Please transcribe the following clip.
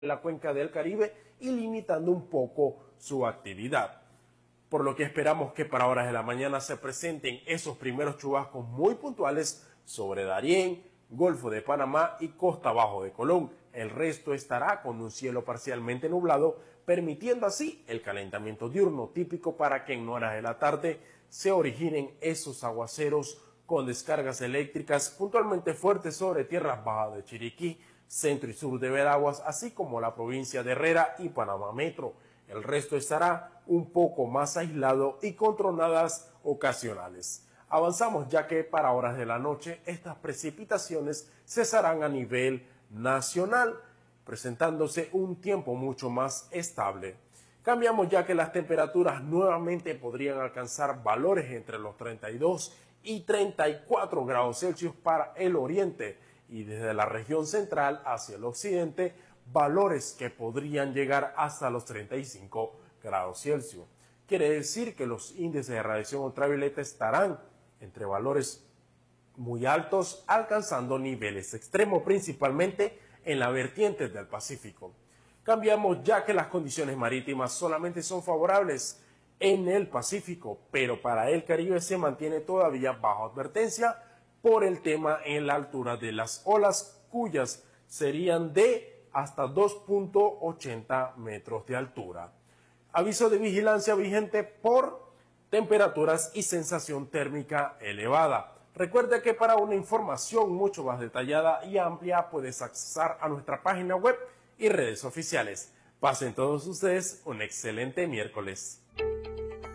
la cuenca del Caribe y limitando un poco su actividad. Por lo que esperamos que para horas de la mañana se presenten esos primeros chubascos muy puntuales sobre Darién, Golfo de Panamá y costa bajo de Colón. El resto estará con un cielo parcialmente nublado, permitiendo así el calentamiento diurno típico para que en horas de la tarde se originen esos aguaceros con descargas eléctricas puntualmente fuertes sobre tierras bajas de Chiriquí, centro y sur de Veraguas, así como la provincia de Herrera y Panamá Metro. El resto estará un poco más aislado y con tronadas ocasionales. Avanzamos ya que para horas de la noche estas precipitaciones cesarán a nivel nacional, presentándose un tiempo mucho más estable. Cambiamos ya que las temperaturas nuevamente podrían alcanzar valores entre los 32 y 34 grados Celsius para el oriente y desde la región central hacia el occidente, valores que podrían llegar hasta los 35 grados Celsius. Quiere decir que los índices de radiación ultravioleta estarán entre valores muy altos, alcanzando niveles extremos, principalmente en la vertiente del Pacífico. Cambiamos ya que las condiciones marítimas solamente son favorables en el Pacífico, pero para el Caribe se mantiene todavía bajo advertencia por el tema en la altura de las olas, cuyas serían de hasta 2.80 metros de altura. Aviso de vigilancia vigente por temperaturas y sensación térmica elevada. Recuerde que para una información mucho más detallada y amplia puedes accesar a nuestra página web y redes oficiales. Pasen todos ustedes un excelente miércoles.